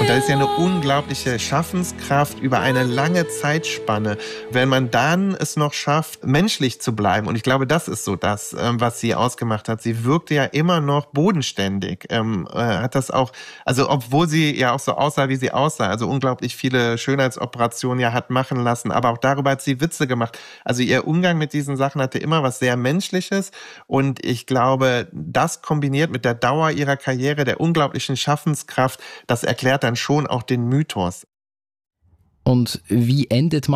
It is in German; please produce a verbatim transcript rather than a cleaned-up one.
da ist ja eine unglaubliche Schaffenskraft über eine lange Zeitspanne. Wenn man dann es noch schafft, menschlich zu bleiben, und ich glaube, das ist so das, was sie ausgemacht hat. Sie wirkte ja immer noch bodenständig, ähm, hat das auch, also obwohl sie ja auch so aussah, wie sie aussah, also unglaublich viele Schönheitsoperationen ja hat machen lassen, aber auch darüber hat sie Witze gemacht. Also ihr Umgang mit diesen Sachen hatte immer was sehr Menschliches, und ich glaube, das kombiniert mit der Dauer ihrer Karriere, der unglaublichen Schaffenskraft, das erklärt dann schon auch den Mythos. Und wie endet man